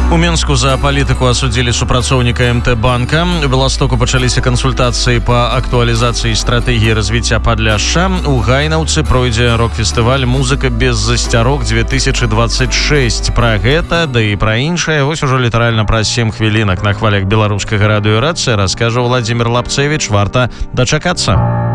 У Мінску за палітыку асудзілі супрацоўніка МТ-банка. У Беластоку пачаліся кансультацыі па актуалізацыі стратэгіі развіцця Падляшша. У Гайнаўцы пройдзе рок-фестываль «Музыка без засцярог-2026». Пра гэта, да і пра іншае, вось ужо літаральна праз 7 хвілінак на хвалях беларускага радыё РАЦ раскажа Владзімир Лапцевіч. Варта дачакацца.